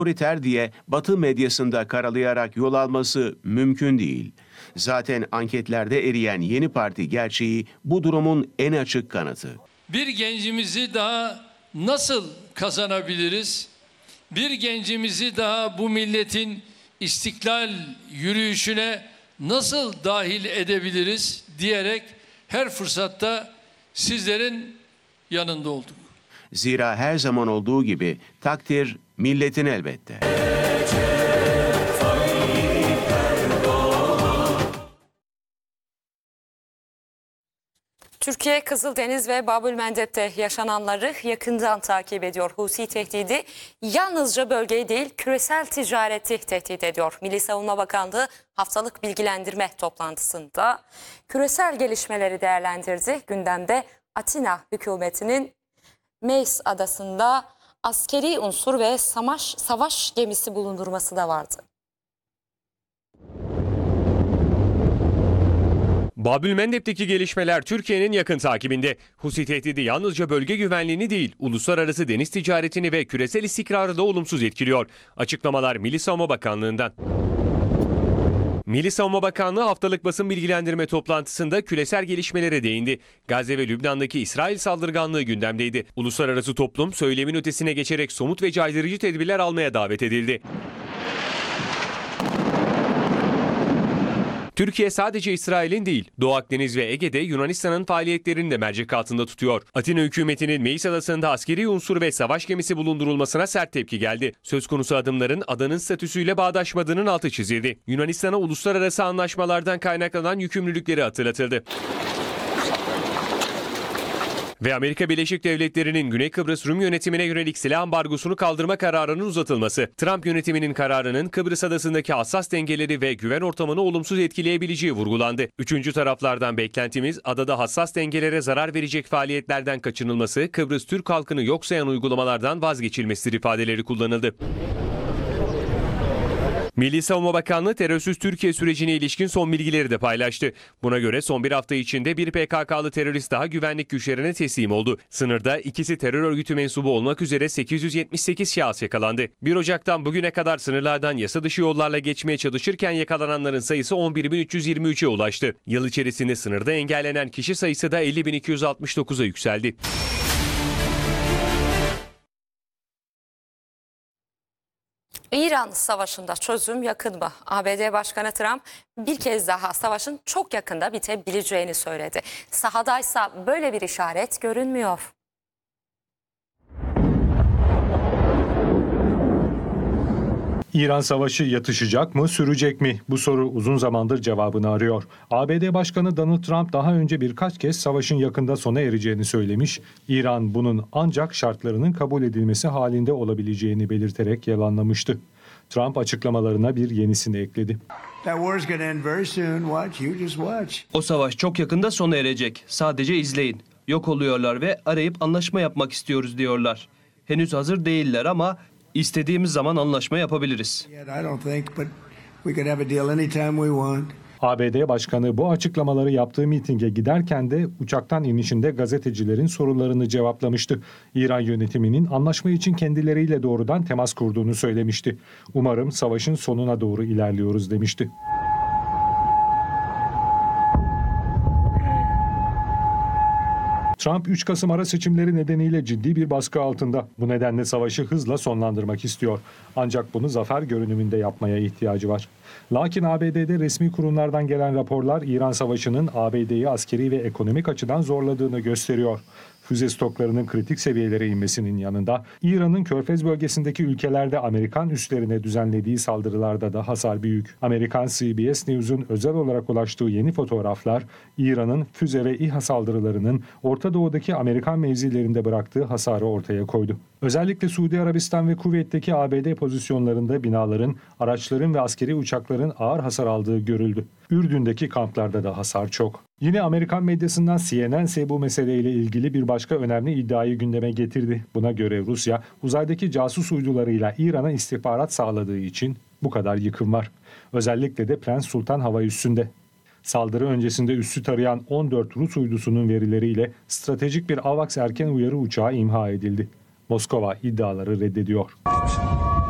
otoriter diye Batı medyasında karalayarak yol alması mümkün değil. Zaten anketlerde eriyen yeni parti gerçeği bu durumun en açık kanıtı. Bir gencimizi daha nasıl kazanabiliriz? Bir gencimizi daha bu milletin istiklal yürüyüşüne nasıl dahil edebiliriz diyerek her fırsatta sizlerin yanında olduk. Zira her zaman olduğu gibi takdir milletin elbette. Türkiye, Kızıldeniz ve Babülmendeb'de yaşananları yakından takip ediyor. Husi tehdidi yalnızca bölgeyi değil, küresel ticareti tehdit ediyor. Milli Savunma Bakanlığı haftalık bilgilendirme toplantısında küresel gelişmeleri değerlendirdi. Gündemde Atina hükümetinin Meis adasında askeri unsur ve savaş gemisi bulundurması da vardı. Babülmendeb'deki gelişmeler Türkiye'nin yakın takibinde. Husi tehdidi yalnızca bölge güvenliğini değil, uluslararası deniz ticaretini ve küresel istikrarı da olumsuz etkiliyor. Açıklamalar Milli Savunma Bakanlığı'ndan. Milli Savunma Bakanlığı haftalık basın bilgilendirme toplantısında küresel gelişmelere değindi. Gazze ve Lübnan'daki İsrail saldırganlığı gündemdeydi. Uluslararası toplum söylemin ötesine geçerek somut ve caydırıcı tedbirler almaya davet edildi. Türkiye sadece İsrail'in değil, Doğu Akdeniz ve Ege'de Yunanistan'ın faaliyetlerini de mercek altında tutuyor. Atina hükümetinin Meis adasında askeri unsur ve savaş gemisi bulundurulmasına sert tepki geldi. Söz konusu adımların adanın statüsüyle bağdaşmadığının altı çizildi. Yunanistan'a uluslararası anlaşmalardan kaynaklanan yükümlülükleri hatırlatıldı. Ve Amerika Birleşik Devletleri'nin Güney Kıbrıs Rum yönetimine yönelik silah ambargosunu kaldırma kararının uzatılması. Trump yönetiminin kararının Kıbrıs adasındaki hassas dengeleri ve güven ortamını olumsuz etkileyebileceği vurgulandı. Üçüncü taraflardan beklentimiz adada hassas dengelere zarar verecek faaliyetlerden kaçınılması, Kıbrıs Türk halkını yok sayan uygulamalardan vazgeçilmesidir ifadeleri kullanıldı. Milli Savunma Bakanlığı terörsüz Türkiye sürecine ilişkin son bilgileri de paylaştı. Buna göre son bir hafta içinde bir PKK'lı terörist daha güvenlik güçlerine teslim oldu. Sınırda ikisi terör örgütü mensubu olmak üzere 878 şahıs yakalandı. 1 Ocak'tan bugüne kadar sınırlardan yasa dışı yollarla geçmeye çalışırken yakalananların sayısı 11.323'e ulaştı. Yıl içerisinde sınırda engellenen kişi sayısı da 50.269'a yükseldi. İran savaşında çözüm yakın mı? ABD Başkanı Trump bir kez daha savaşın çok yakında bitebileceğini söyledi. Sahadaysa böyle bir işaret görünmüyor. İran savaşı yatışacak mı, sürecek mi? Bu soru uzun zamandır cevabını arıyor. ABD Başkanı Donald Trump daha önce birkaç kez savaşın yakında sona ereceğini söylemiş. İran bunun ancak şartlarının kabul edilmesi halinde olabileceğini belirterek yalanlamıştı. Trump açıklamalarına bir yenisini ekledi. O savaş çok yakında sona erecek. Sadece izleyin. Yok oluyorlar ve arayıp anlaşma yapmak istiyoruz diyorlar. Henüz hazır değiller ama İstediğimiz zaman anlaşma yapabiliriz. ABD Başkanı bu açıklamaları yaptığı mitinge giderken de uçaktan inişinde gazetecilerin sorularını cevaplamıştı. İran yönetiminin anlaşma için kendileriyle doğrudan temas kurduğunu söylemişti. Umarım savaşın sonuna doğru ilerliyoruz demişti. Trump 3 Kasım ara seçimleri nedeniyle ciddi bir baskı altında. Bu nedenle savaşı hızla sonlandırmak istiyor. Ancak bunu zafer görünümünde yapmaya ihtiyacı var. Lakin ABD'de resmi kurumlardan gelen raporlar İran savaşının ABD'yi askeri ve ekonomik açıdan zorladığını gösteriyor. Füze stoklarının kritik seviyelere inmesinin yanında İran'ın Körfez bölgesindeki ülkelerde Amerikan üslerine düzenlediği saldırılarda da hasar büyük. Amerikan CBS News'un özel olarak ulaştığı yeni fotoğraflar İran'ın füze ve İHA saldırılarının Orta Doğu'daki Amerikan mevzilerinde bıraktığı hasarı ortaya koydu. Özellikle Suudi Arabistan ve Kuveyt'teki ABD pozisyonlarında binaların, araçların ve askeri uçakların ağır hasar aldığı görüldü. Ürdün'deki kamplarda da hasar çok. Yine Amerikan medyasından CNN ise bu meseleyle ilgili bir başka önemli iddiayı gündeme getirdi. Buna göre Rusya, uzaydaki casus uydularıyla İran'a istihbarat sağladığı için bu kadar yıkım var. Özellikle de Prens Sultan hava üssünde. Saldırı öncesinde üssü tarayan 14 Rus uydusunun verileriyle stratejik bir AVAX erken uyarı uçağı imha edildi. Moskova iddiaları reddediyor.